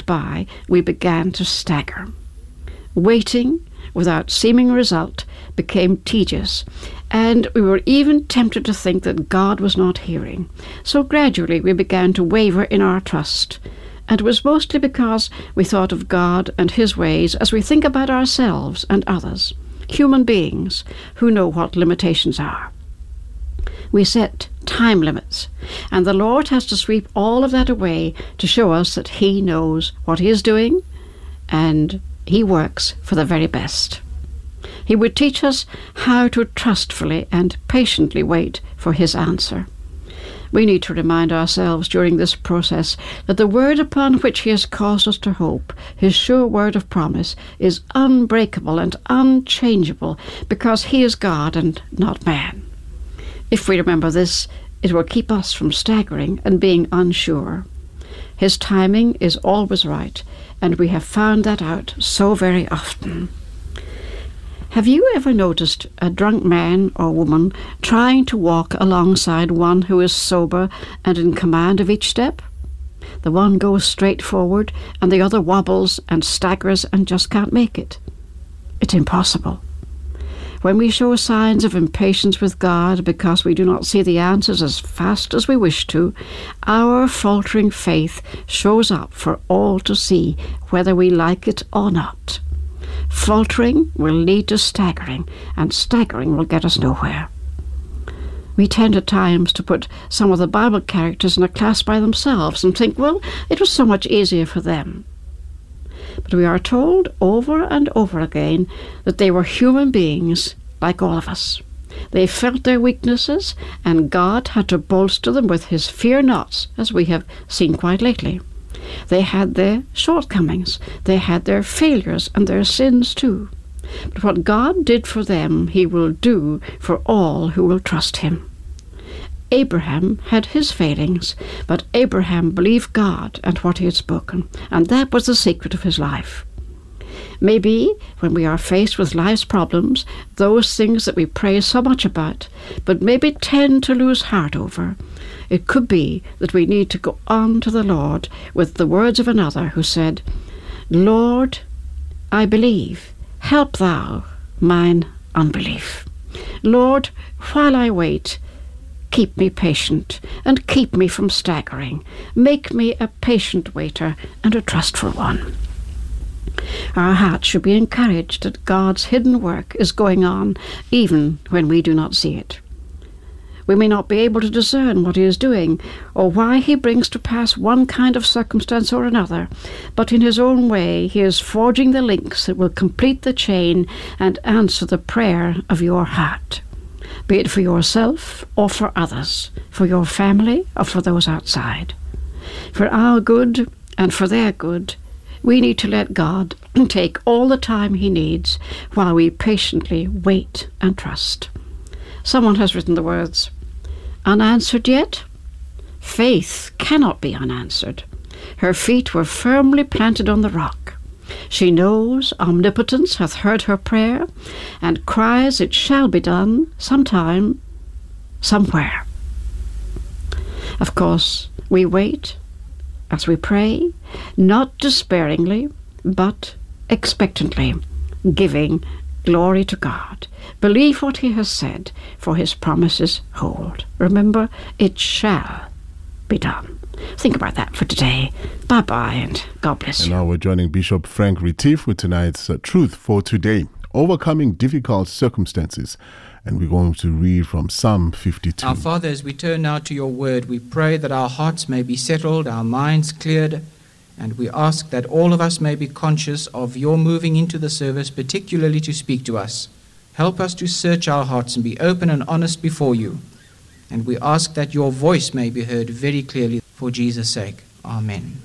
by, we began to stagger. Waiting, without seeming result, became tedious, and we were even tempted to think that God was not hearing. So gradually we began to waver in our trust, and it was mostly because we thought of God and His ways as we think about ourselves and others, human beings who know what limitations are. We set time limits, and the Lord has to sweep all of that away to show us that He knows what He is doing, and He works for the very best. He would teach us how to trustfully and patiently wait for His answer. We need to remind ourselves during this process that the word upon which He has caused us to hope, His sure word of promise, is unbreakable and unchangeable because He is God and not man. If we remember this, it will keep us from staggering and being unsure. His timing is always right, and we have found that out so very often. Have you ever noticed a drunk man or woman trying to walk alongside one who is sober and in command of each step? The one goes straight forward, and the other wobbles and staggers and just can't make it. It's impossible. When we show signs of impatience with God because we do not see the answers as fast as we wish to, our faltering faith shows up for all to see, whether we like it or not. Faltering will lead to staggering, and staggering will get us nowhere. We tend at times to put some of the Bible characters in a class by themselves and think, well, it was so much easier for them. But we are told over and over again that they were human beings like all of us. They felt their weaknesses, and God had to bolster them with His fear nots, as we have seen quite lately. They had their shortcomings, they had their failures and their sins too. But what God did for them, He will do for all who will trust Him. Abraham had his failings, but Abraham believed God and what He had spoken, and that was the secret of his life. Maybe when we are faced with life's problems, those things that we pray so much about, but maybe tend to lose heart over, it could be that we need to go on to the Lord with the words of another who said, "Lord, I believe, help Thou mine unbelief. Lord, while I wait, keep me patient and keep me from staggering. Make me a patient waiter and a trustful one." Our hearts should be encouraged that God's hidden work is going on even when we do not see it. We may not be able to discern what He is doing or why He brings to pass one kind of circumstance or another, but in His own way He is forging the links that will complete the chain and answer the prayer of your heart, be it for yourself or for others, for your family or for those outside. For our good and for their good, we need to let God take all the time He needs while we patiently wait and trust. Someone has written the words, "Unanswered yet? Faith cannot be unanswered. Her feet were firmly planted on the rock. She knows omnipotence hath heard her prayer, and cries it shall be done sometime, somewhere." Of course, we wait as we pray, not despairingly, but expectantly, giving glory to God. Believe what He has said, for His promises hold. Remember, it shall be done. Think about that for today. Bye-bye, and God bless you. And now we're joining Bishop Frank Retief with tonight's Truth for Today, Overcoming Difficult Circumstances. And we're going to read from Psalm 52. Our Father, as we turn now to your word, we pray that our hearts may be settled, our minds cleared, and we ask that all of us may be conscious of your moving into the service, particularly to speak to us. Help us to search our hearts and be open and honest before you. And we ask that your voice may be heard very clearly for Jesus' sake. Amen.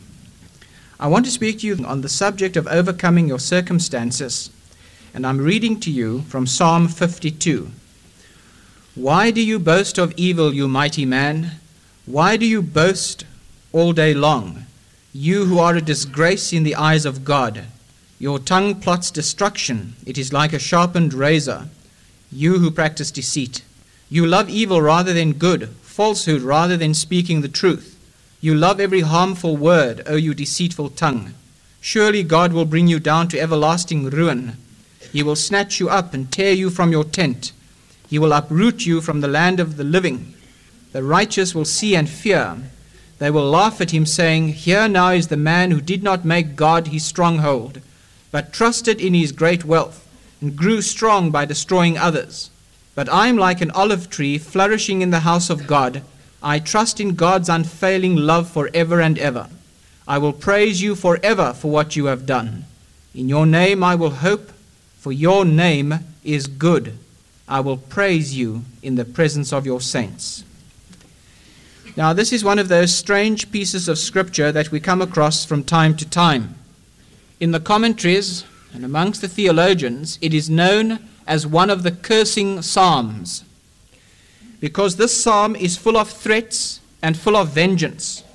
I want to speak to you on the subject of overcoming your circumstances. And I'm reading to you from Psalm 52. "Why do you boast of evil, you mighty man? Why do you boast all day long, you who are a disgrace in the eyes of God? Your tongue plots destruction. It is like a sharpened razor. You who practice deceit. You love evil rather than good, falsehood rather than speaking the truth. You love every harmful word, O you deceitful tongue. Surely God will bring you down to everlasting ruin. He will snatch you up and tear you from your tent. He will uproot you from the land of the living. The righteous will see and fear. They will laugh at him, saying, Here now is the man who did not make God his stronghold, but trusted in his great wealth, and grew strong by destroying others. But I am like an olive tree flourishing in the house of God. I trust in God's unfailing love forever and ever. I will praise you forever for what you have done. In your name I will hope, for your name is good. I will praise you in the presence of your saints. Now, this is one of those strange pieces of scripture that we come across from time to time. In the commentaries and amongst the theologians, it is known as one of the cursing psalms, because this psalm is full of threats and full of vengeance.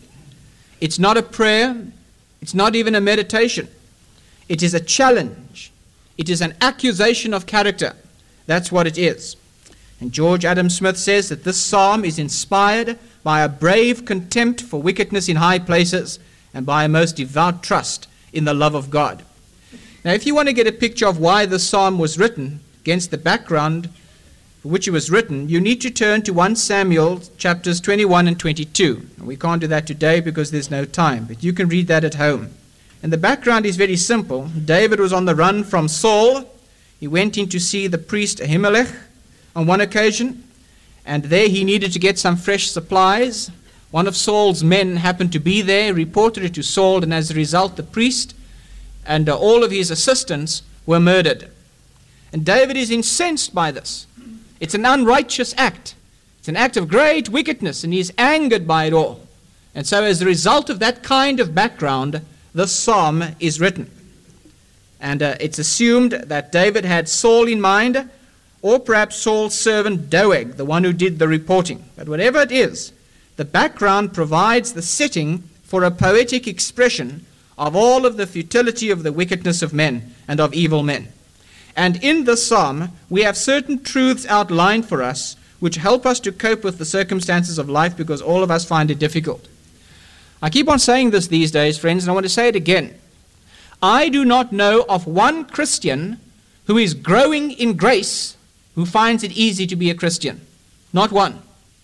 It's not a prayer, it's not even a meditation. It is a challenge. It is an accusation of character. That's what it is. And George Adam Smith says that this psalm is inspired by a brave contempt for wickedness in high places and by a most devout trust in the love of God. Now, if you want to get a picture of why this psalm was written against the background for which it was written, you need to turn to 1 Samuel chapters 21 and 22. And we can't do that today because there's no time, but you can read that at home. And the background is very simple. David was on the run from Saul. He went in to see the priest Ahimelech on one occasion, and there he needed to get some fresh supplies. One of Saul's men happened to be there, reported it to Saul, and as a result the priest and all of his assistants were murdered. And David is incensed by this. It's an unrighteous act. It's an act of great wickedness, and he is angered by it all. And so as a result of that kind of background, this psalm is written. And it's assumed that David had Saul in mind, or perhaps Saul's servant Doeg, the one who did the reporting. But whatever it is, the background provides the setting for a poetic expression of all of the futility of the wickedness of men and of evil men. And in this psalm, we have certain truths outlined for us which help us to cope with the circumstances of life, because all of us find it difficult. I keep on saying this these days, friends, and I want to say it again. I do not know of one Christian who is growing in grace who finds it easy to be a Christian. Not one.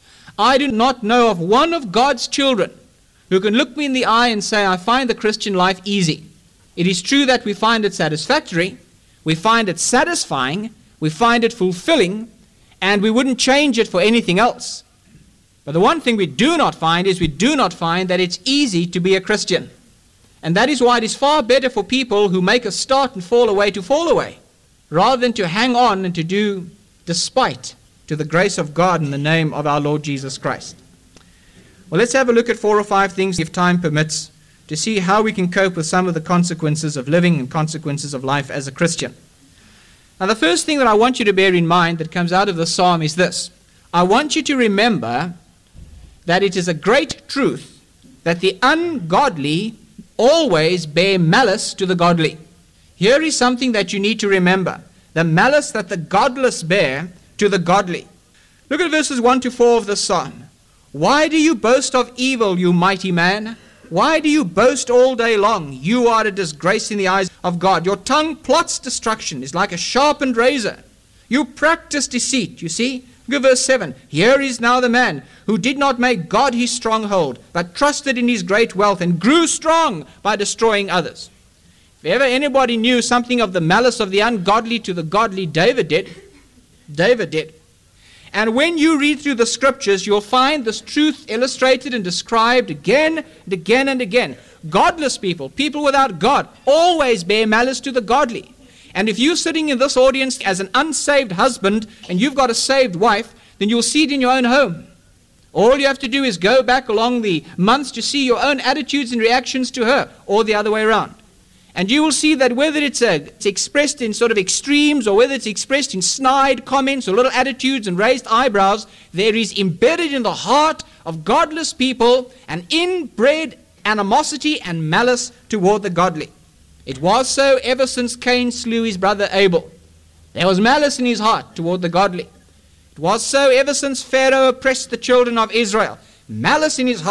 I do not know of one of God's children who can look me in the eye and say, I find the Christian life easy. It is true that we find it satisfactory, we find it satisfying, we find it fulfilling, and we wouldn't change it for anything else. But the one thing we do not find is we do not find that it's easy to be a Christian. And that is why it is far better for people who make a start and fall away, rather than to hang on and to do despite to the grace of God in the name of our Lord Jesus Christ. Well, let's have a look at 4 or 5 things, if time permits, to see how we can cope with some of the consequences of living and consequences of life as a Christian. Now, the first thing that I want you to bear in mind that comes out of the psalm is this. I want you to remember that it is a great truth that the ungodly always bear malice to the godly. Here is something that you need to remember. The malice that the godless bear to the godly. Look at verses 1 to 4 of the psalm. Why do you boast of evil, you mighty man? Why do you boast all day long? You are a disgrace in the eyes of God. Your tongue plots destruction. It's like a sharpened razor. You practice deceit, you see. Look at verse 7. Here is now the man who did not make God his stronghold, but trusted in his great wealth and grew strong by destroying others. If ever anybody knew something of the malice of the ungodly to the godly, David did. David did. And when you read through the scriptures, you'll find this truth illustrated and described again and again and again. Godless people, people without God, always bear malice to the godly. And if you're sitting in this audience as an unsaved husband and you've got a saved wife, then you'll see it in your own home. All you have to do is go back along the months to see your own attitudes and reactions to her, or the other way around. And you will see that whether it's expressed in sort of extremes, or whether it's expressed in snide comments or little attitudes and raised eyebrows, there is embedded in the heart of godless people an inbred animosity and malice toward the godly. It was so ever since Cain slew his brother Abel. There was malice in his heart toward the godly. It was so ever since Pharaoh oppressed the children of Israel. Malice in his heart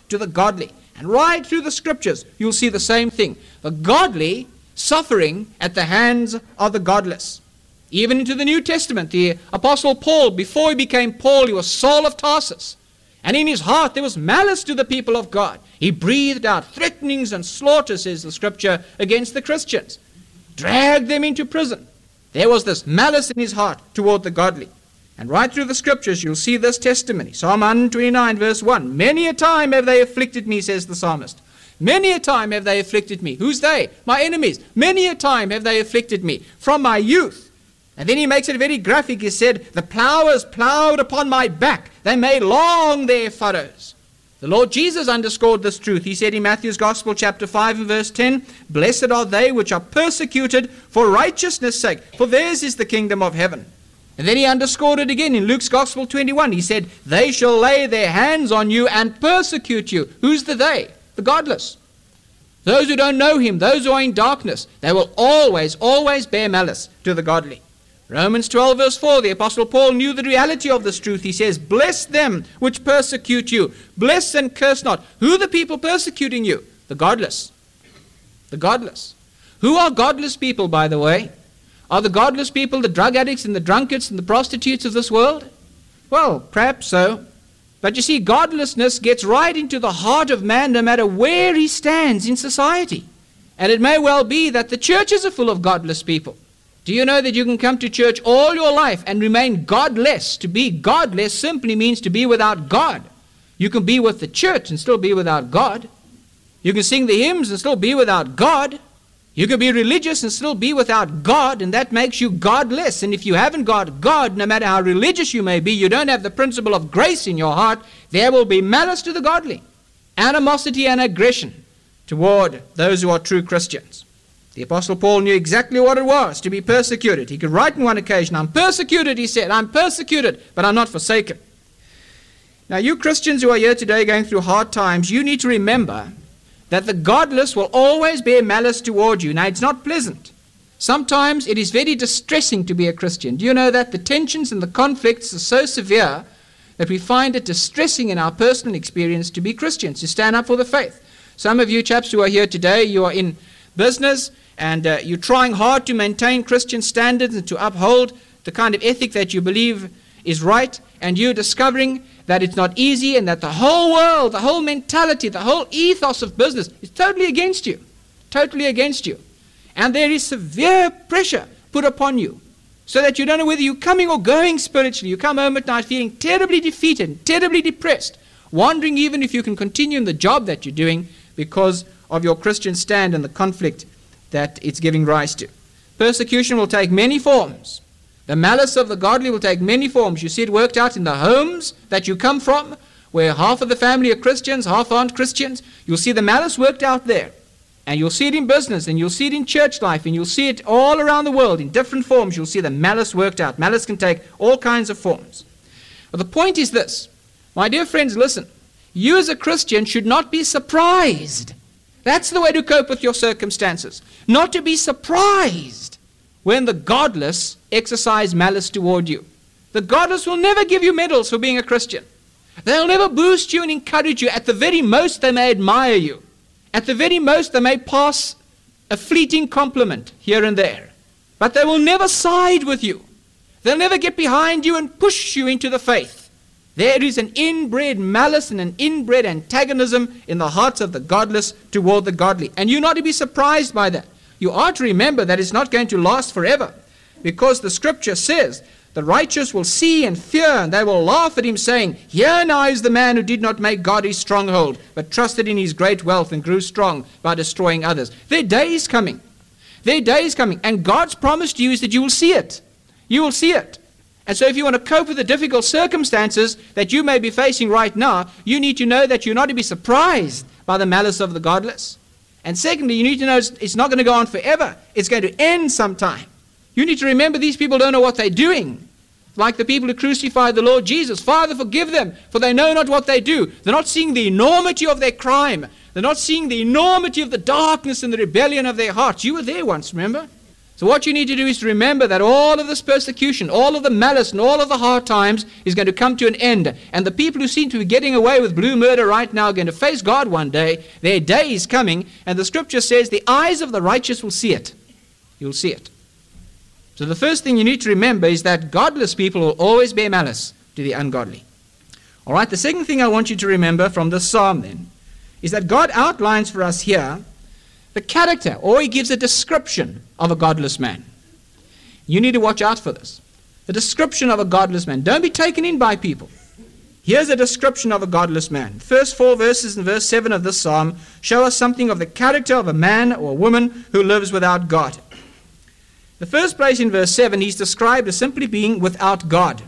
to the godly. And right through the scriptures, you'll see the same thing. The godly suffering at the hands of the godless. Even into the New Testament, the Apostle Paul, before he became Paul, he was Saul of Tarsus. And in his heart there was malice to the people of God. He breathed out threatenings and slaughter, says the scripture, against the Christians. Dragged them into prison. There was this malice in his heart toward the godly. And right through the scriptures you'll see this testimony. Psalm 129 verse 1. Many a time have they afflicted me, says the psalmist. Many a time have they afflicted me. Who's they? My enemies. Many a time have they afflicted me from my youth. And then he makes it very graphic. He said, the plowers plowed upon my back. They made long their furrows. The Lord Jesus underscored this truth. He said in Matthew's Gospel, chapter 5 and verse 10, blessed are they which are persecuted for righteousness' sake, for theirs is the kingdom of heaven. And then he underscored it again in Luke's Gospel 21. He said, they shall lay their hands on you and persecute you. Who's the they? The godless. Those who don't know him, those who are in darkness, they will always, always bear malice to the godly. Romans 12 verse 4, the Apostle Paul knew the reality of this truth. He says, bless them which persecute you. Bless and curse not. Who are the people persecuting you? The godless. The godless. Who are godless people, by the way? Are the godless people the drug addicts and the drunkards and the prostitutes of this world? Well, perhaps so. But you see, godlessness gets right into the heart of man no matter where he stands in society. And it may well be that the churches are full of godless people. Do you know that you can come to church all your life and remain godless? To be godless simply means to be without God. You can be with the church and still be without God. You can sing the hymns and still be without God. You can be religious and still be without God, and that makes you godless. And if you haven't got God, no matter how religious you may be, you don't have the principle of grace in your heart, there will be malice to the godly, animosity and aggression toward those who are true Christians. The Apostle Paul knew exactly what it was to be persecuted. He could write on one occasion, I'm persecuted, he said, I'm persecuted, but I'm not forsaken. Now, you Christians who are here today going through hard times, you need to remember that the godless will always bear malice toward you. Now, it's not pleasant. Sometimes it is very distressing to be a Christian. Do you know that the tensions and the conflicts are so severe that we find it distressing in our personal experience to be Christians, to stand up for the faith? Some of you chaps who are here today, you are in business and you're trying hard to maintain Christian standards and to uphold the kind of ethic that you believe is right, and you're discovering that it's not easy and that the whole world, the whole mentality, the whole ethos of business is totally against you. Totally against you. And there is severe pressure put upon you so that you don't know whether you're coming or going spiritually. You come home at night feeling terribly defeated, terribly depressed, wondering even if you can continue in the job that you're doing because of your Christian stand and the conflict that it's giving rise to. Persecution will take many forms. The malice of the godly will take many forms. You see it worked out in the homes that you come from, where half of the family are Christians, half aren't Christians. You'll see the malice worked out there. And you'll see it in business, and you'll see it in church life, and you'll see it all around the world in different forms. You'll see the malice worked out. Malice can take all kinds of forms. But the point is this. My dear friends, listen. You as a Christian should not be surprised. That's the way to cope with your circumstances. Not to be surprised when the godless exercise malice toward you. The godless will never give you medals for being a Christian. They'll never boost you and encourage you. At the very most, they may admire you. At the very most, they may pass a fleeting compliment here and there. But they will never side with you. They'll never get behind you and push you into the faith. There is an inbred malice and an inbred antagonism in the hearts of the godless toward the godly. And you're not to be surprised by that. You are to remember that it's not going to last forever, because the scripture says the righteous will see and fear, and they will laugh at him, saying, here now is the man who did not make God his stronghold, but trusted in his great wealth and grew strong by destroying others. Their day is coming. Their day is coming. And God's promise to you is that you will see it. You will see it. And so if you want to cope with the difficult circumstances that you may be facing right now, you need to know that you're not to be surprised by the malice of the godless. And secondly, you need to know it's not going to go on forever. It's going to end sometime. You need to remember these people don't know what they're doing. Like the people who crucified the Lord Jesus. Father, forgive them, for they know not what they do. They're not seeing the enormity of their crime. They're not seeing the enormity of the darkness and the rebellion of their hearts. You were there once, remember? So what you need to do is to remember that all of this persecution, all of the malice and all of the hard times is going to come to an end. And the people who seem to be getting away with blue murder right now are going to face God one day. Their day is coming. And the scripture says the eyes of the righteous will see it. You'll see it. So the first thing you need to remember is that godless people will always bear malice to the ungodly. All right, the second thing I want you to remember from this psalm then is that God outlines for us here the character, or he gives a description of a godless man. You need to watch out for this. The description of a godless man. Don't be taken in by people. Here's a description of a godless man. First 4 verses in verse 7 of this psalm show us something of the character of a man or a woman who lives without God. The first place in verse 7, he's described as simply being without God.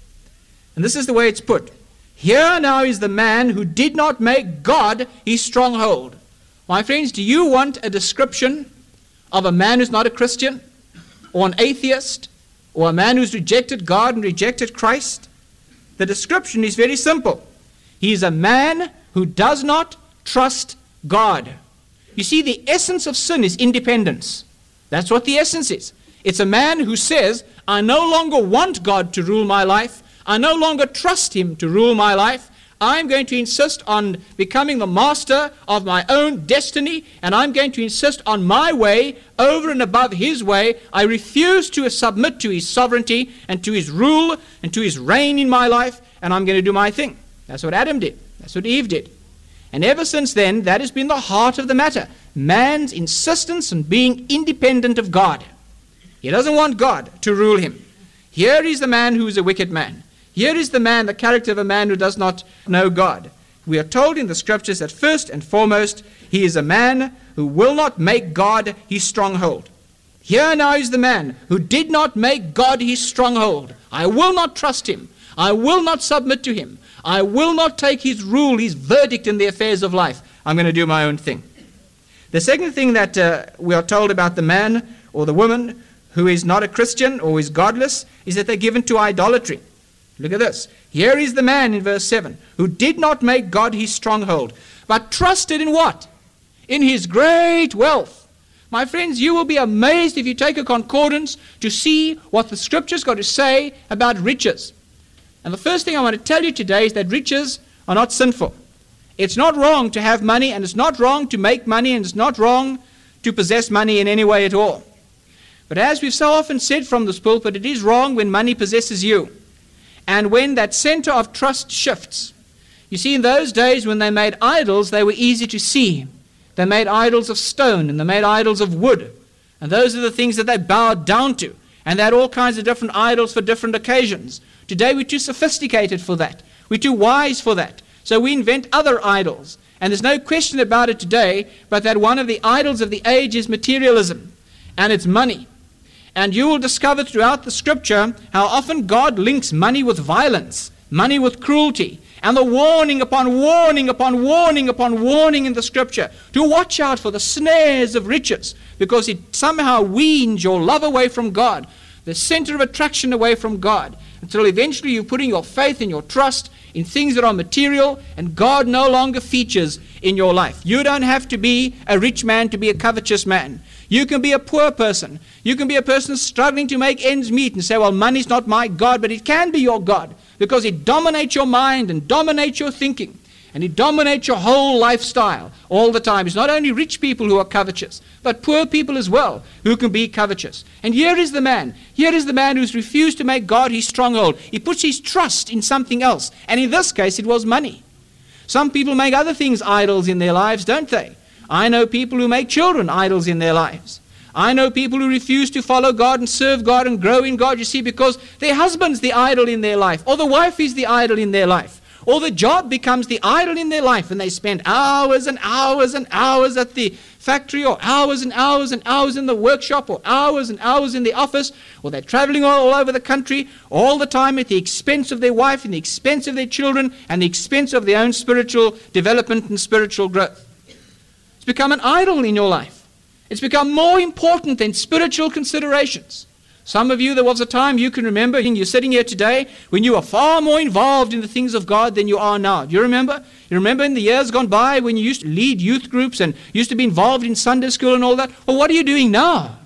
And this is the way it's put. Here now is the man who did not make God his stronghold. My friends, do you want a description of a man who's not a Christian, or an atheist, or a man who's rejected God and rejected Christ? The description is very simple. He is a man who does not trust God. You see, the essence of sin is independence. That's what the essence is. It's a man who says, I no longer want God to rule my life. I no longer trust him to rule my life. I'm going to insist on becoming the master of my own destiny, and I'm going to insist on my way over and above his way. I refuse to submit to his sovereignty and to his rule and to his reign in my life, and I'm going to do my thing. That's what Adam did. That's what Eve did. And ever since then, that has been the heart of the matter. Man's insistence on being independent of God. He doesn't want God to rule him. Here is the man who is a wicked man. Here is the man, the character of a man who does not know God. We are told in the scriptures that first and foremost, he is a man who will not make God his stronghold. Here now is the man who did not make God his stronghold. I will not trust him. I will not submit to him. I will not take his rule, his verdict in the affairs of life. I'm going to do my own thing. The second thing that we are told about the man or the woman who is not a Christian or is godless is that they're given to idolatry. Look at this. Here is the man in verse 7 who did not make God his stronghold, but trusted in what? In his great wealth. My friends, you will be amazed if you take a concordance to see what the scripture's got to say about riches. And the first thing I want to tell you today is that riches are not sinful. It's not wrong to have money, and it's not wrong to make money, and it's not wrong to possess money in any way at all. But as we've so often said from this pulpit, it is wrong when money possesses you. And when that center of trust shifts. You see, in those days when they made idols, they were easy to see. They made idols of stone and they made idols of wood. And those are the things that they bowed down to. And they had all kinds of different idols for different occasions. Today we're too sophisticated for that. We're too wise for that. So we invent other idols. And there's no question about it today, but that one of the idols of the age is materialism. And it's money. And you will discover throughout the scripture how often God links money with violence, money with cruelty, and the warning upon warning upon warning upon warning in the scripture to watch out for the snares of riches, because it somehow weans your love away from God, the center of attraction away from God, until eventually you're putting your faith and your trust in things that are material, and God no longer features in your life. You don't have to be a rich man to be a covetous man. You can be a poor person. You can be a person struggling to make ends meet and say, well, money's not my God, but it can be your God because it dominates your mind and dominates your thinking and it dominates your whole lifestyle all the time. It's not only rich people who are covetous, but poor people as well who can be covetous. And here is the man. Here is the man who's refused to make God his stronghold. He puts his trust in something else. And in this case, it was money. Some people make other things idols in their lives, don't they? I know people who make children idols in their lives. I know people who refuse to follow God and serve God and grow in God, you see, because their husband's the idol in their life, or the wife is the idol in their life, or the job becomes the idol in their life, and they spend hours and hours and hours at the factory, or hours and hours and hours in the workshop, or hours and hours in the office, or they're traveling all over the country all the time at the expense of their wife and the expense of their children and the expense of their own spiritual development and spiritual growth. It's become an idol in your life. It's become more important than spiritual considerations. Some of you, there was a time you can remember, and you're sitting here today, when you were far more involved in the things of God than you are now. Do you remember? You remember in the years gone by when you used to lead youth groups and used to be involved in Sunday school and all that? Well, what are you doing now?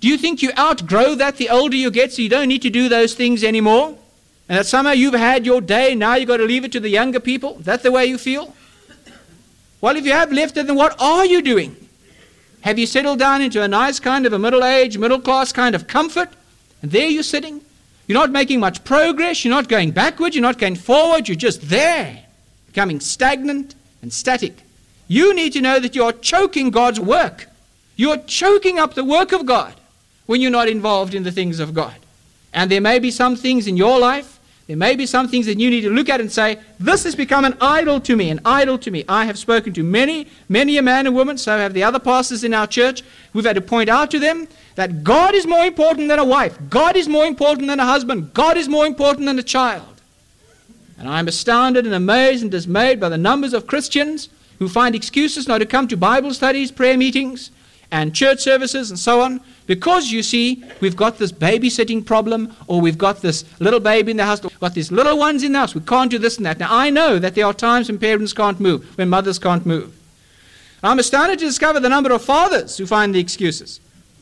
Do you think you outgrow that the older you get, so you don't need to do those things anymore? And that somehow you've had your day, now you've got to leave it to the younger people? Is that the way you feel? Well, if you have left it, then what are you doing? Have you settled down into a nice kind of a middle-aged, middle-class kind of comfort? And there you're sitting. You're not making much progress. You're not going backwards. You're not going forward. You're just there, becoming stagnant and static. You need to know that you're choking God's work. You're choking up the work of God when you're not involved in the things of God. And there may be some things in your life, there may be some things that you need to look at and say, this has become an idol to me, an idol to me. I have spoken to many a man and woman, so have the other pastors in our church. We've had to point out to them that God is more important than a wife. God is more important than a husband. God is more important than a child. And I'm astounded and amazed and dismayed by the numbers of Christians who find excuses not to come to Bible studies, prayer meetings, and church services and so on, because, you see, we've got this babysitting problem, or we've got this little baby in the house, or we've got these little ones in the house, we can't do this and that. Now, I know that there are times when parents can't move, when mothers can't move. I'm astounded to discover the number of fathers who find the excuses.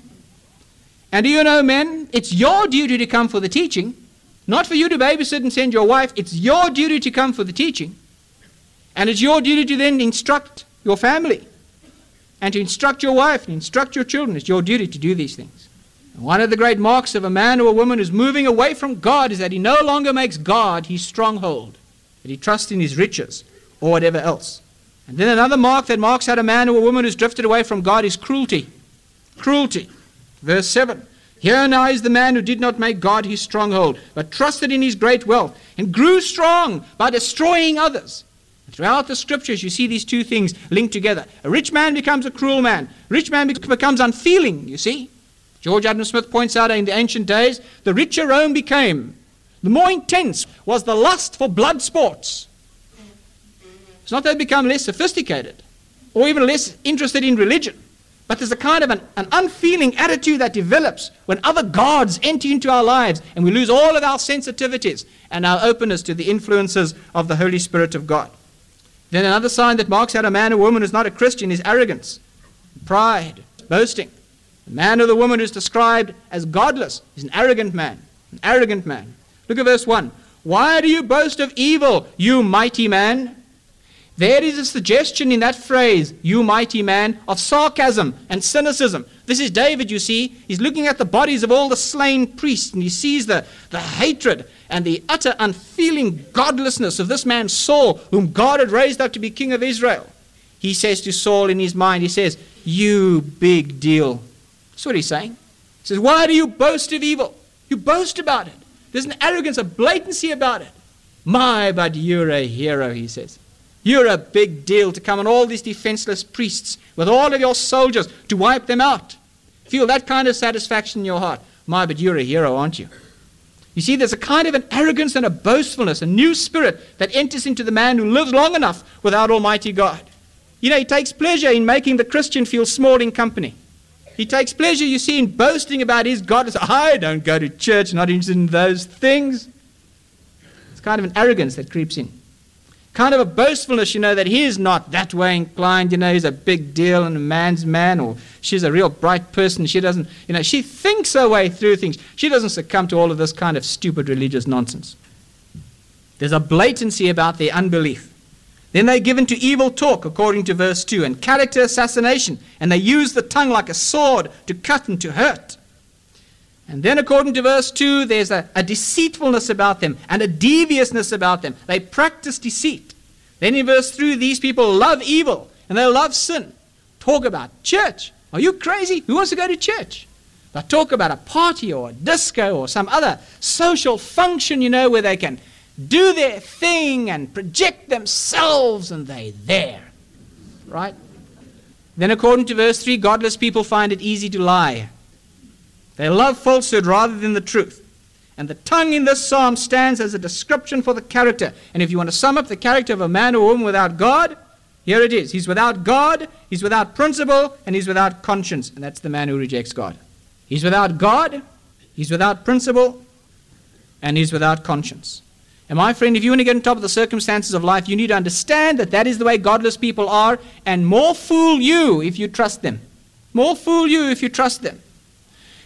And do you know, men, it's your duty to come for the teaching, not for you to babysit and send your wife. It's your duty to come for the teaching. And it's your duty to then instruct your family, and to instruct your wife, and instruct your children. It's your duty to do these things. And one of the great marks of a man or a woman who's moving away from God is that he no longer makes God his stronghold, that he trusts in his riches or whatever else. And then another mark that marks out a man or a woman who's drifted away from God is cruelty. Cruelty. Verse 7. Here now is the man who did not make God his stronghold, but trusted in his great wealth, and grew strong by destroying others. Throughout the scriptures, you see these two things linked together. A rich man becomes a cruel man. A rich man becomes unfeeling, you see. George Adam Smith points out in the ancient days, the richer Rome became, the more intense was the lust for blood sports. It's not that they become less sophisticated or even less interested in religion, but there's a kind of an unfeeling attitude that develops when other gods enter into our lives and we lose all of our sensitivities and our openness to the influences of the Holy Spirit of God. Then another sign that marks out a man or woman who's not a Christian is arrogance, pride, boasting. The man or the woman who's described as godless is an arrogant man. An arrogant man. Look at verse 1. Why do you boast of evil, you mighty man? There is a suggestion in that phrase, you mighty man, of sarcasm and cynicism. This is David, you see. He's looking at the bodies of all the slain priests, and he sees the hatred and the utter unfeeling godlessness of this man Saul, whom God had raised up to be king of Israel. He says to Saul in his mind, he says, you big deal. That's what he's saying. He says, why do you boast of evil? You boast about it. There's an arrogance, a blatancy about it. My, but you're a hero, he says. You're a big deal to come on all these defenseless priests with all of your soldiers to wipe them out. Feel that kind of satisfaction in your heart. My, but you're a hero, aren't you? You see, there's a kind of an arrogance and a boastfulness, a new spirit that enters into the man who lives long enough without Almighty God. You know, he takes pleasure in making the Christian feel small in company. He takes pleasure, you see, in boasting about his godless. I don't go to church, not interested in those things. It's kind of an arrogance that creeps in. Kind of a boastfulness, you know, that he is not that way inclined, you know, he's a big deal and a man's man, or she's a real bright person, she doesn't, you know, she thinks her way through things. She doesn't succumb to all of this kind of stupid religious nonsense. There's a blatancy about their unbelief. Then they're given to evil talk, according to verse 2, and character assassination, and they use the tongue like a sword to cut and to hurt. And then according to verse 2, there's a deceitfulness about them and a deviousness about them. They practice deceit. Then in verse 3, these people love evil and they love sin. Talk about church. Are you crazy? Who wants to go to church? But talk about a party or a disco or some other social function, you know, where they can do their thing and project themselves and they're there. Right? Then according to verse 3, godless people find it easy to lie. They love falsehood rather than the truth. And the tongue in this psalm stands as a description for the character. And if you want to sum up the character of a man or woman without God, here it is. He's without God, he's without principle, and he's without conscience. And that's the man who rejects God. He's without God, he's without principle, and he's without conscience. And my friend, if you want to get on top of the circumstances of life, you need to understand that that is the way godless people are, and more fool you if you trust them. More fool you if you trust them.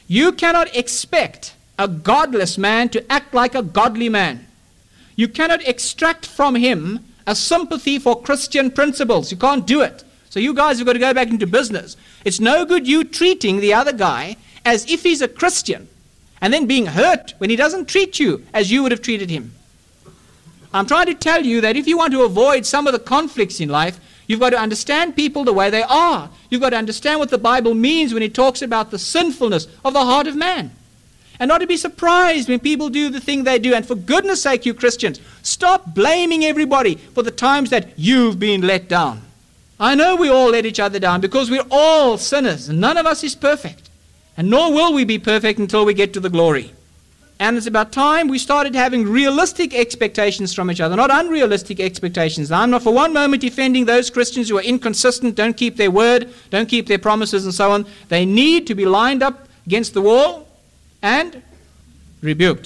You cannot expect a godless man to act like a godly man. You cannot extract from him a sympathy for Christian principles. You can't do it. So you guys have got to go back into business. It's no good you treating the other guy as if he's a Christian and then being hurt when he doesn't treat you as you would have treated him. I'm trying to tell you that if you want to avoid some of the conflicts in life, you've got to understand people the way they are. You've got to understand what the Bible means when it talks about the sinfulness of the heart of man. And not to be surprised when people do the thing they do. And for goodness sake, you Christians, stop blaming everybody for the times that you've been let down. I know we all let each other down because we're all sinners and none of us is perfect. And nor will we be perfect until we get to the glory. And it's about time we started having realistic expectations from each other, not unrealistic expectations. Now, I'm not for one moment defending those Christians who are inconsistent, don't keep their word, don't keep their promises and so on. They need to be lined up against the wall and rebuked.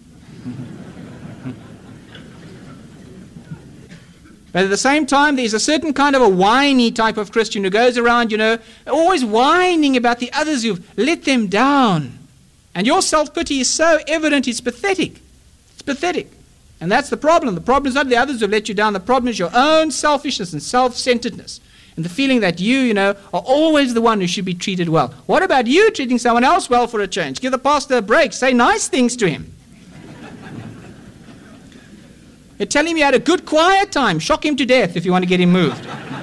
But at the same time, there's a certain kind of a whiny type of Christian who goes around, always whining about the others who've let them down. And your self-pity is so evident, it's pathetic. It's pathetic. And that's the problem. The problem is not the others who've let you down. The problem is your own selfishness and self-centeredness. And the feeling that you, are always the one who should be treated well. What about you treating someone else well for a change? Give the pastor a break. Say nice things to him. You tell him you had a good quiet time. Shock him to death if you want to get him moved.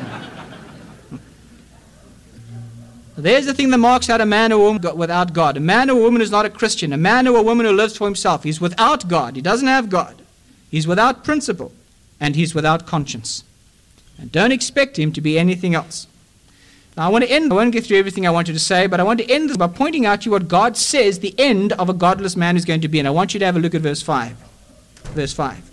There's the thing that marks out a man or woman without God. A man or woman is not a Christian. A man or a woman who lives for himself. He's without God. He doesn't have God. He's without principle. And he's without conscience. And don't expect him to be anything else. Now I want to end. I won't get through everything I wanted to say, but I want to end this by pointing out to you what God says the end of a godless man is going to be. And I want you to have a look at verse 5. Verse 5.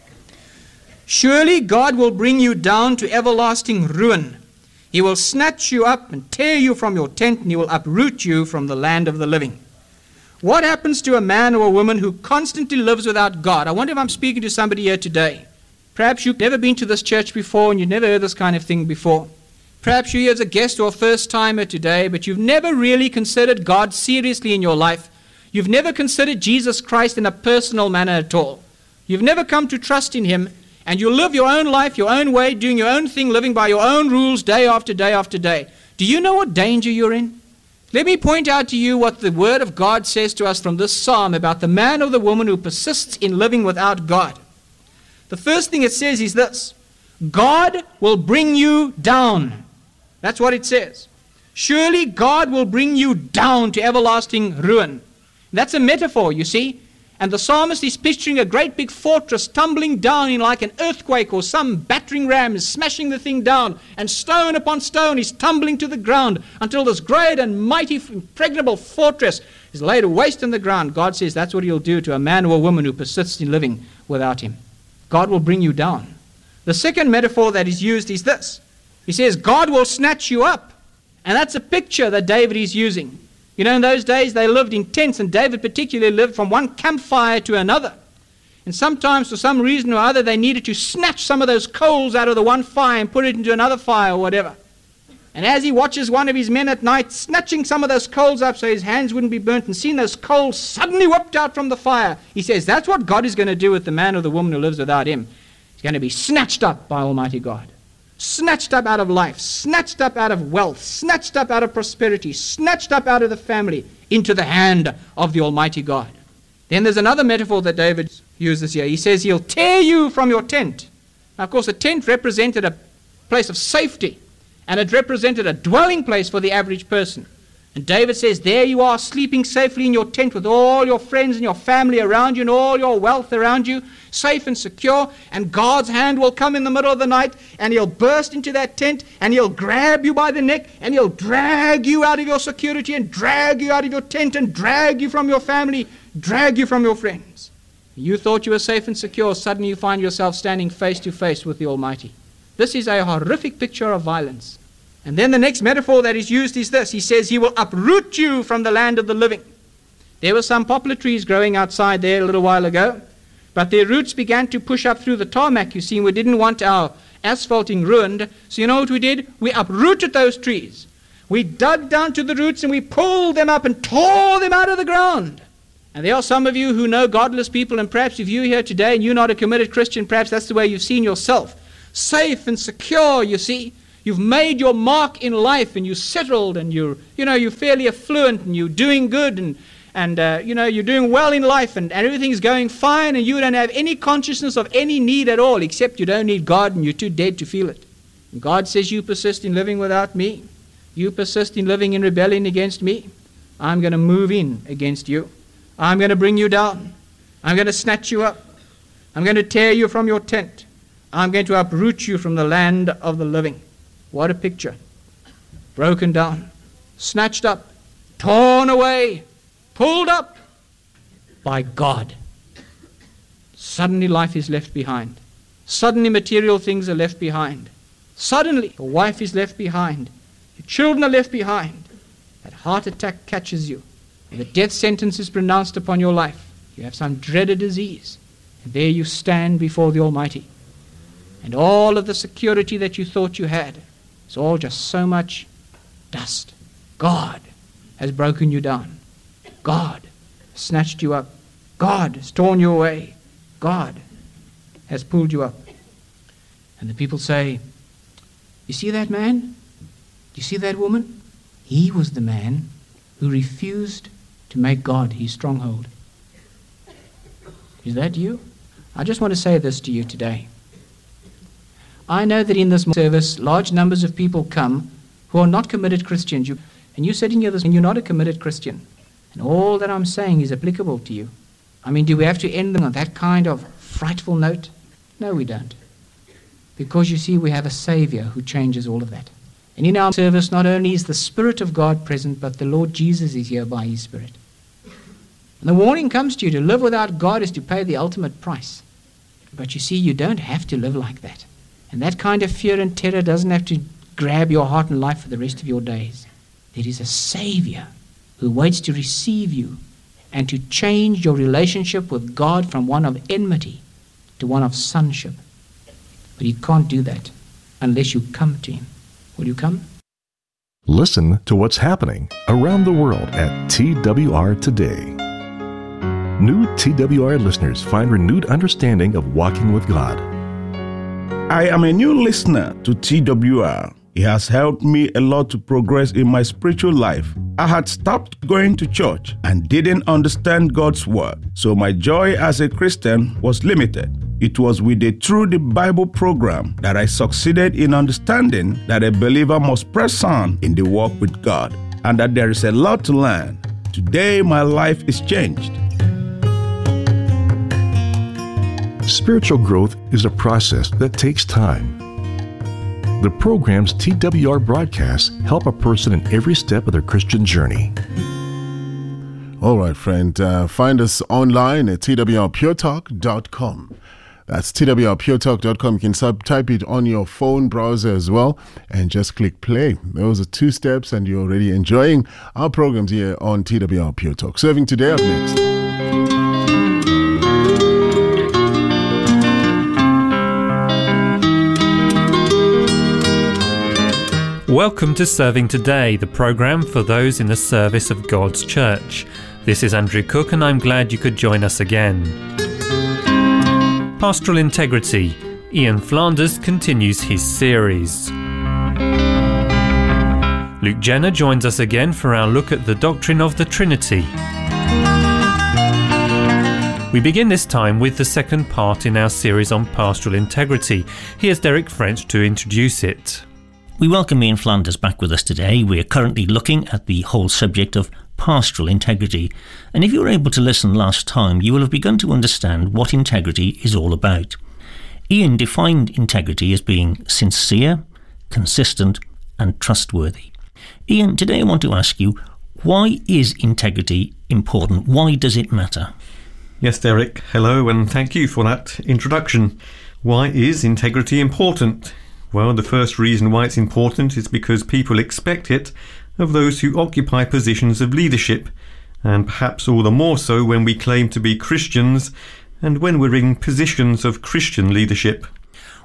Surely God will bring you down to everlasting ruin. He will snatch you up and tear you from your tent, and he will uproot you from the land of the living. What happens to a man or a woman who constantly lives without God? I wonder if I'm speaking to somebody here today. Perhaps you've never been to this church before and you've never heard this kind of thing before. Perhaps you're here as a guest or a first-timer today, but you've never really considered God seriously in your life. You've never considered Jesus Christ in a personal manner at all. You've never come to trust in him. And you live your own life, your own way, doing your own thing, living by your own rules day after day after day. Do you know what danger you're in? Let me point out to you what the Word of God says to us from this psalm about the man or the woman who persists in living without God. The first thing it says is this: God will bring you down. That's what it says. Surely God will bring you down to everlasting ruin. That's a metaphor, you see. And the psalmist is picturing a great big fortress tumbling down in like an earthquake, or some battering ram is smashing the thing down, and stone upon stone is tumbling to the ground until this great and mighty impregnable fortress is laid waste in the ground. God says that's what he'll do to a man or a woman who persists in living without him. God will bring you down. The second metaphor that is used is this. He says God will snatch you up. And that's a picture that David is using. In those days they lived in tents, and David particularly lived from one campfire to another. And sometimes, for some reason or other, they needed to snatch some of those coals out of the one fire and put it into another fire or whatever. And as he watches one of his men at night snatching some of those coals up so his hands wouldn't be burnt, and seeing those coals suddenly whipped out from the fire, he says that's what God is going to do with the man or the woman who lives without him. He's going to be snatched up by Almighty God. Snatched up out of life, snatched up out of wealth, snatched up out of prosperity, snatched up out of the family into the hand of the Almighty God. Then there's another metaphor that David uses here. He says he'll tear you from your tent. Now, of course, a tent represented a place of safety, and it represented a dwelling place for the average person. And David says, there you are, sleeping safely in your tent with all your friends and your family around you and all your wealth around you, safe and secure, and God's hand will come in the middle of the night, and he'll burst into that tent, and he'll grab you by the neck, and he'll drag you out of your security, and drag you out of your tent, and drag you from your family, drag you from your friends. You thought you were safe and secure. Suddenly you find yourself standing face to face with the Almighty. This is a horrific picture of violence. And then the next metaphor that is used is this. He says he will uproot you from the land of the living. There were some poplar trees growing outside there a little while ago, but their roots began to push up through the tarmac, you see, and we didn't want our asphalting ruined. So you know what we did? We uprooted those trees. We dug down to the roots and we pulled them up and tore them out of the ground. And there are some of you who know godless people, and perhaps if you're here today and you're not a committed Christian, perhaps that's the way you've seen yourself. Safe and secure, you see. You've made your mark in life and you're settled and you're fairly affluent and you're doing good and you're doing well in life and everything's going fine and you don't have any consciousness of any need at all, except you don't need God and you're too dead to feel it. And God says, you persist in living without me. You persist in living in rebellion against me. I'm going to move in against you. I'm going to bring you down. I'm going to snatch you up. I'm going to tear you from your tent. I'm going to uproot you from the land of the living. What a picture. Broken down, snatched up, torn away, pulled up by God. Suddenly life is left behind. Suddenly material things are left behind. Suddenly your wife is left behind. Your children are left behind. That heart attack catches you. And the death sentence is pronounced upon your life. You have some dreaded disease. And there you stand before the Almighty. And all of the security that you thought you had is all just so much dust. God has broken you down. God has snatched you up. God has torn you away. God has pulled you up. And the people say, you see that man? Do you see that woman? He was the man who refused to make God his stronghold. Is that you? I just want to say this to you today. I know that in this service, large numbers of people come who are not committed Christians. And you're sitting here and you're not a committed Christian. And all that I'm saying is applicable to you. I mean, do we have to end them on that kind of frightful note? No, we don't. Because you see, we have a Savior who changes all of that. And in our service, not only is the Spirit of God present, but the Lord Jesus is here by his Spirit. And the warning comes to you, to live without God is to pay the ultimate price. But you see, you don't have to live like that. And that kind of fear and terror doesn't have to grab your heart and life for the rest of your days. There is a Savior who waits to receive you and to change your relationship with God from one of enmity to one of sonship. But he can't do that unless you come to him. Will you come? Listen to what's happening around the world at TWR Today. New TWR listeners find renewed understanding of walking with God. I am a new listener to TWR. It has helped me a lot to progress in my spiritual life. I had stopped going to church and didn't understand God's word, so my joy as a Christian was limited. It was with the Through the Bible program that I succeeded in understanding that a believer must press on in the walk with God and that there is a lot to learn. Today, my life is changed. Spiritual growth is a process that takes time. The program's TWR broadcasts help a person in every step of their Christian journey. All right, friend. Find us online at twrpuretalk.com. That's twrpuretalk.com. You can type it on your phone browser as well and just click play. Those are 2 steps and you're already enjoying our programs here on TWR Pure Talk. Serving today up next. Welcome to Serving Today, the program for those in the service of God's church. This is Andrew Cook and I'm glad you could join us again. Pastoral Integrity. Ian Flanders continues his series. Luke Jenner joins us again for our look at the doctrine of the Trinity. We begin this time with the second part in our series on pastoral integrity. Here's Derek French to introduce it. We welcome Ian Flanders back with us today. We are currently looking at the whole subject of pastoral integrity. And if you were able to listen last time, you will have begun to understand what integrity is all about. Ian defined integrity as being sincere, consistent, and trustworthy. Ian, today I want to ask you, why is integrity important? Why does it matter? Yes, Derek. Hello, and thank you for that introduction. Why is integrity important? Well, the first reason why it's important is because people expect it of those who occupy positions of leadership, and perhaps all the more so when we claim to be Christians and when we're in positions of Christian leadership.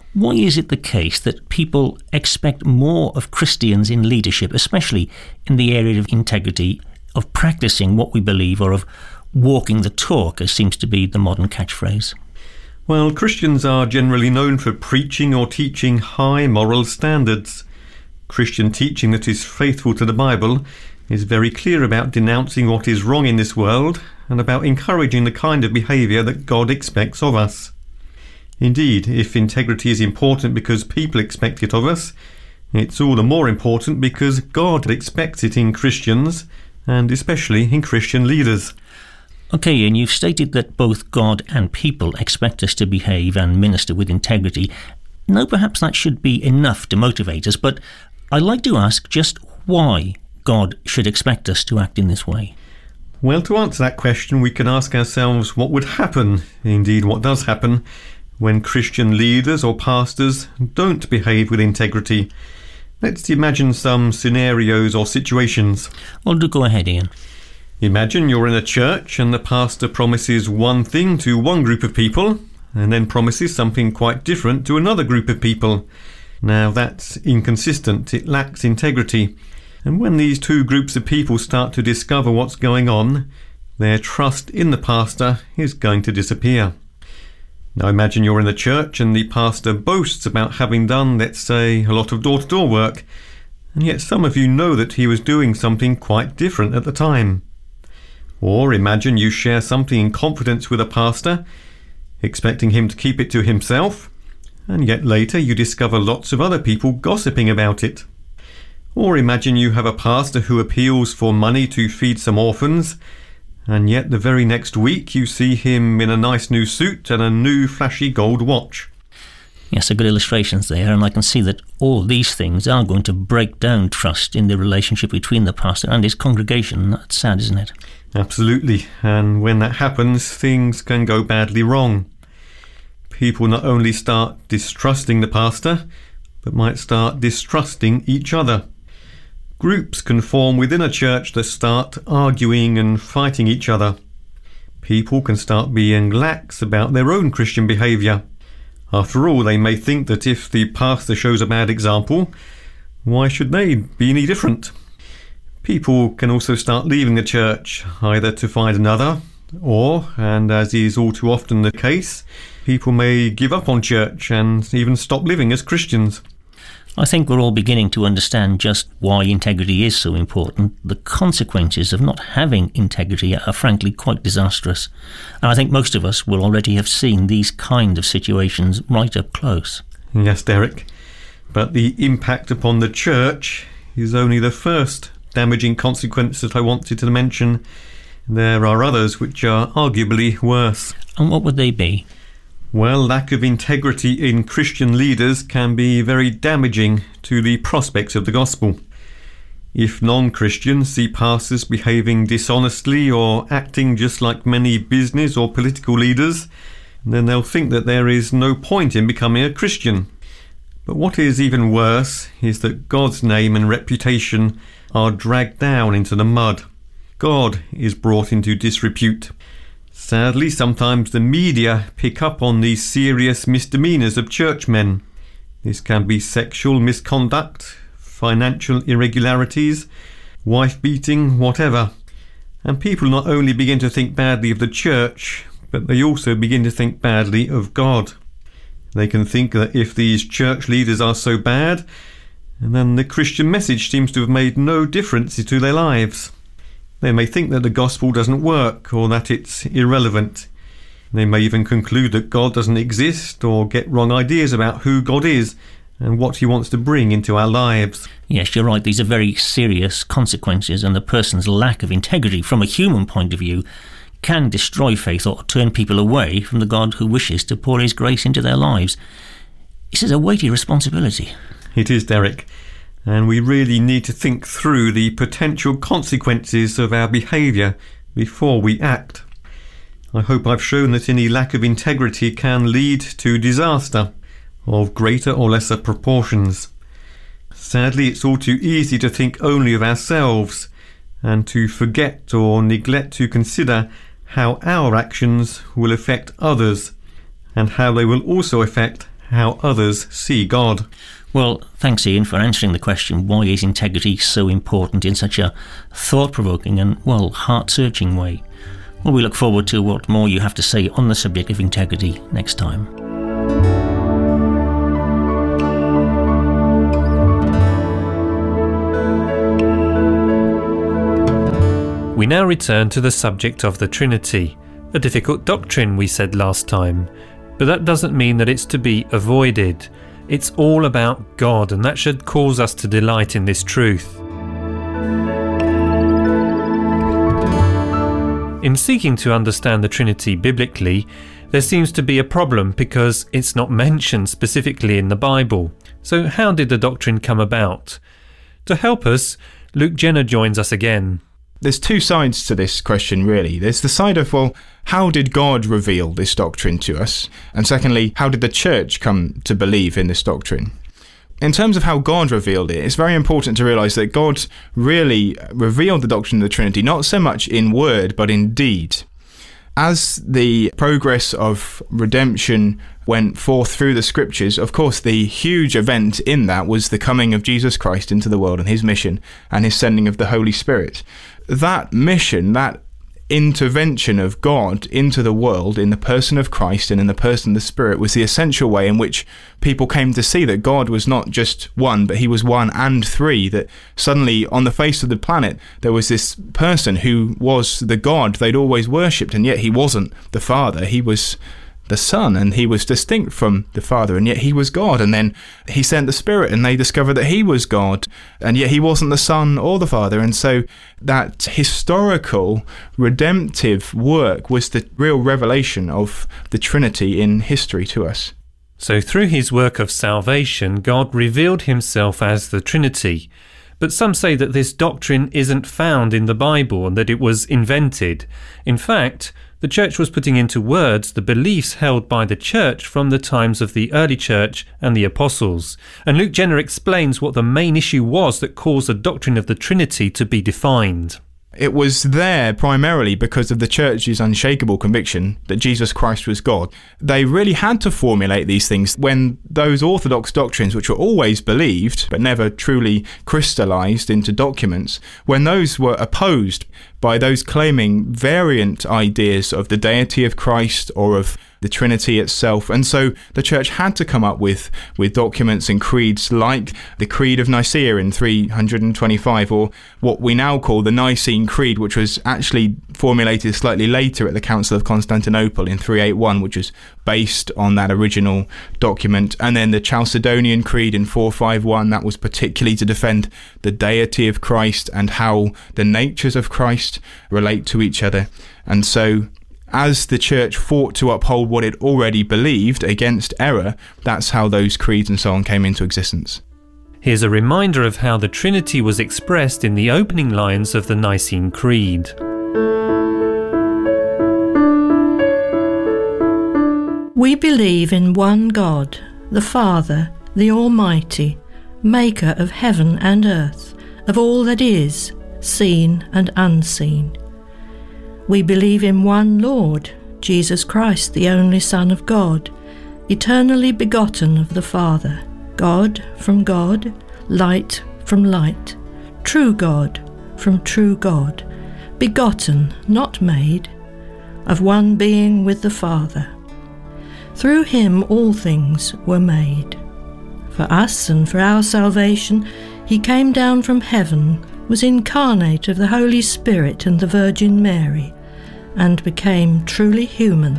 Why is it the case that people expect more of Christians in leadership, especially in the area of integrity, of practicing what we believe, or of walking the talk, as seems to be the modern catchphrase? Well, Christians are generally known for preaching or teaching high moral standards. Christian teaching that is faithful to the Bible is very clear about denouncing what is wrong in this world and about encouraging the kind of behaviour that God expects of us. Indeed, if integrity is important because people expect it of us, it's all the more important because God expects it in Christians, and especially in Christian leaders. Okay, and you've stated that both God and people expect us to behave and minister with integrity. Now, perhaps that should be enough to motivate us, but I'd like to ask just why God should expect us to act in this way. Well, to answer that question, we can ask ourselves what would happen, indeed what does happen, when Christian leaders or pastors don't behave with integrity. Let's imagine some scenarios or situations. Well, do go ahead, Ian. Imagine you're in a church and the pastor promises one thing to one group of people and then promises something quite different to another group of people. Now that's inconsistent, it lacks integrity. And when these two groups of people start to discover what's going on, their trust in the pastor is going to disappear. Now imagine you're in the church and the pastor boasts about having done, let's say, a lot of door-to-door work, and yet some of you know that he was doing something quite different at the time. Or imagine you share something in confidence with a pastor, expecting him to keep it to himself, and yet later you discover lots of other people gossiping about it. Or imagine you have a pastor who appeals for money to feed some orphans, and yet the very next week you see him in a nice new suit and a new flashy gold watch. Yes, good illustrations there, and I can see that all these things are going to break down trust in the relationship between the pastor and his congregation. That's sad, isn't it? Absolutely, and when that happens, things can go badly wrong. People not only start distrusting the pastor, but might start distrusting each other. Groups can form within a church that start arguing and fighting each other. People can start being lax about their own Christian behaviour. After all, they may think that if the pastor shows a bad example, why should they be any different? People can also start leaving the church, either to find another, or, and as is all too often the case, people may give up on church and even stop living as Christians. I think we're all beginning to understand just why integrity is so important. The consequences of not having integrity are frankly quite disastrous. And I think most of us will already have seen these kind of situations right up close. Yes, Derek. But the impact upon the church is only the first damaging consequence that I wanted to mention. There are others which are arguably worse. And what would they be? Well, lack of integrity in Christian leaders can be very damaging to the prospects of the gospel. If non-Christians see pastors behaving dishonestly or acting just like many business or political leaders, then they'll think that there is no point in becoming a Christian. But what is even worse is that God's name and reputation are dragged down into the mud. God is brought into disrepute. Sadly, sometimes the media pick up on these serious misdemeanours of churchmen. This can be sexual misconduct, financial irregularities, wife beating, whatever. And people not only begin to think badly of the church, but they also begin to think badly of God. They can think that if these church leaders are so bad, then the Christian message seems to have made no difference to their lives. They may think that the gospel doesn't work or that it's irrelevant. They may even conclude that God doesn't exist or get wrong ideas about who God is and what he wants to bring into our lives. Yes, you're right. These are very serious consequences, and the person's lack of integrity from a human point of view can destroy faith or turn people away from the God who wishes to pour his grace into their lives. This is a weighty responsibility. It is, Derek. And we really need to think through the potential consequences of our behaviour before we act. I hope I've shown that any lack of integrity can lead to disaster of greater or lesser proportions. Sadly, it's all too easy to think only of ourselves and to forget or neglect to consider how our actions will affect others and how they will also affect how others see God. Well, thanks, Ian, for answering the question, why is integrity so important, in such a thought-provoking and, well, heart-searching way? Well, we look forward to what more you have to say on the subject of integrity next time. We now return to the subject of the Trinity, a difficult doctrine we said last time, but that doesn't mean that it's to be avoided. It's all about God, and that should cause us to delight in this truth. In seeking to understand the Trinity biblically, there seems to be a problem because it's not mentioned specifically in the Bible. So how did the doctrine come about? To help us, Luke Jenner joins us again. There's two sides to this question, really. There's the side of, well, how did God reveal this doctrine to us? And secondly, how did the church come to believe in this doctrine? In terms of how God revealed it, it's very important to realise that God really revealed the doctrine of the Trinity, not so much in word, but in deed. As the progress of redemption went forth through the scriptures, of course, the huge event in that was the coming of Jesus Christ into the world and his mission and his sending of the Holy Spirit. That mission, that intervention of God into the world in the person of Christ and in the person of the Spirit, was the essential way in which people came to see that God was not just one, but he was one and three, that suddenly on the face of the planet there was this person who was the God they'd always worshipped, and yet he wasn't the Father, he was the Son, and he was distinct from the Father, and yet he was God. And then he sent the Spirit, and they discovered that he was God, and yet he wasn't the Son or the Father. And so that historical redemptive work was the real revelation of the Trinity in history to us. So through his work of salvation, God revealed himself as the Trinity. But some say that this doctrine isn't found in the Bible and that it was invented. In fact, the church was putting into words the beliefs held by the church from the times of the early church and the apostles. And Luke Jenner explains what the main issue was that caused the doctrine of the Trinity to be defined. It was there primarily because of the church's unshakable conviction that Jesus Christ was God. They really had to formulate these things when those orthodox doctrines, which were always believed but never truly crystallized into documents, when those were opposed by those claiming variant ideas of the deity of Christ or of the Trinity itself. And so the church had to come up with documents and creeds like the Creed of Nicaea in 325, or what we now call the Nicene Creed, which was actually formulated slightly later at the Council of Constantinople in 381, which was based on that original document. And then the Chalcedonian Creed in 451, that was particularly to defend the deity of Christ and how the natures of Christ relate to each other. And so as the church fought to uphold what it already believed against error, that's how those creeds and so on came into existence. Here's a reminder of how the Trinity was expressed in the opening lines of the Nicene Creed. We believe in one God, the Father, the Almighty, maker of heaven and earth, of all that is, seen and unseen. We believe in one Lord, Jesus Christ, the only Son of God, eternally begotten of the Father, God from God, light from light, true God from true God, begotten, not made, of one being with the Father. Through him all things were made. For us and for our salvation, he came down from heaven, was incarnate of the Holy Spirit and the Virgin Mary, and became truly human.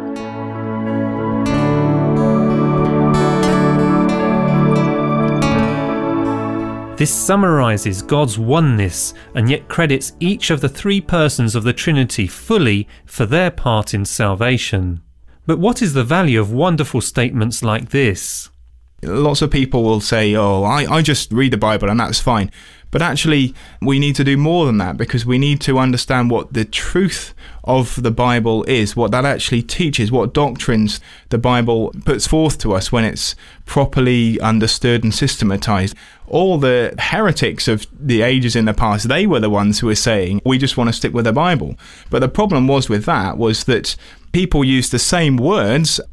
This summarizes God's oneness and yet credits each of the three persons of the Trinity fully for their part in salvation. But what is the value of wonderful statements like this? Lots of people will say, I just read the Bible and that's fine. But actually, we need to do more than that, because we need to understand what the truth of the Bible is, what that actually teaches, what doctrines the Bible puts forth to us when it's properly understood and systematized. All the heretics of the ages in the past, they were the ones who were saying, we just want to stick with the Bible. But the problem was with that was that people used the same words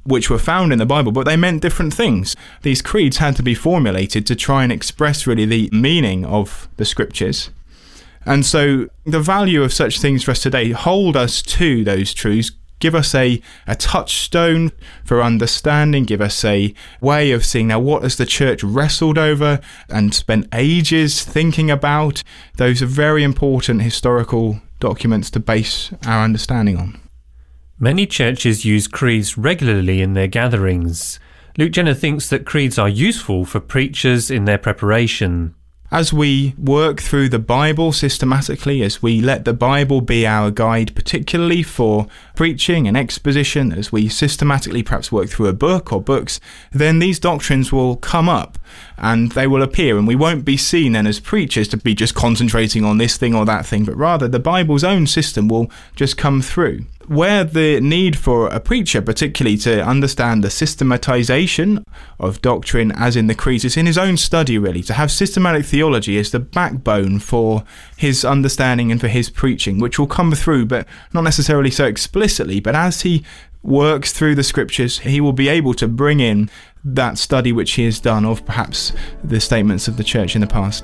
which were found in the Bible, but they meant different things. These creeds had to be formulated to try and express really the meaning of the scriptures. And so the value of such things for us today, hold us to those truths, give us a touchstone for understanding, give us a way of seeing, now what has the church wrestled over and spent ages thinking about? Those are very important historical documents to base our understanding on. Many churches use creeds regularly in their gatherings. Luke Jenner thinks that creeds are useful for preachers in their preparation. As we work through the Bible systematically, as we let the Bible be our guide, particularly for preaching and exposition, as we systematically perhaps work through a book or books, then these doctrines will come up and they will appear, and we won't be seen then as preachers to be just concentrating on this thing or that thing, but rather the Bible's own system will just come through. Where the need for a preacher, particularly to understand the systematization of doctrine as in the creeds, is in his own study really, to have systematic theology as the backbone for his understanding and for his preaching, which will come through, but not necessarily so explicitly, but as he works through the scriptures, he will be able to bring in that study which he has done of perhaps the statements of the church in the past.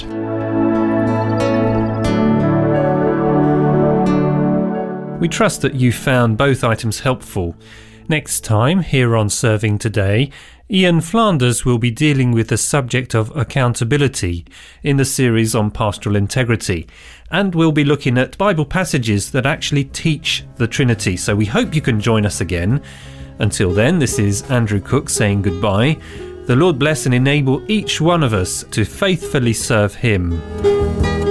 We trust that you found both items helpful. Next time, here on Serving Today, Ian Flanders will be dealing with the subject of accountability in the series on pastoral integrity, and we'll be looking at Bible passages that actually teach the Trinity. So we hope you can join us again. Until then, this is Andrew Cook saying goodbye. The Lord bless and enable each one of us to faithfully serve Him.